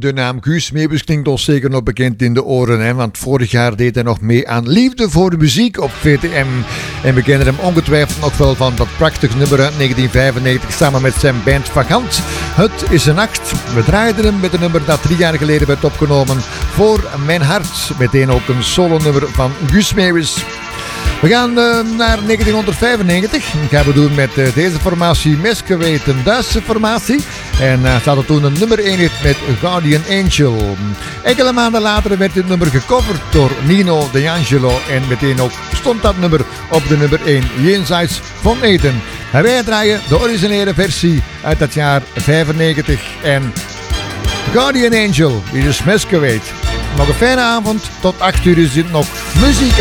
de naam Guus Meeuwis klinkt ons zeker nog bekend in de oren. Hè? Want vorig jaar deed hij nog mee aan Liefde voor de Muziek op VTM. En we kennen hem ongetwijfeld nog wel van dat prachtige nummer uit 1995 samen met zijn band Vagant. Het is een nacht. We draaiden hem met een nummer dat 3 jaar geleden werd opgenomen voor Mijn Hart. Meteen ook een solo-nummer van Guus Meeuwis. We gaan naar 1995. Dat gaan we doen met deze formatie Mesquite, een Duitse formatie. En ze hadden toen een nummer 1 hit met Guardian Angel. Enkele maanden later werd dit nummer gecoverd door Nino D'Angelo. En meteen ook stond dat nummer op de nummer 1 Jenseits van Eden. En wij draaien de originele versie uit het jaar 95. En Guardian Angel, hier is Mesquite. Nog een fijne avond. Tot 8 uur is dit nog muziek.